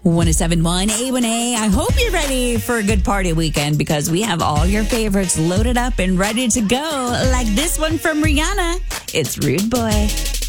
1071 A1A. I hope you're ready for a good party weekend because we have all your favorites loaded up and ready to go, like this one from Rihanna. It's Rude Boy.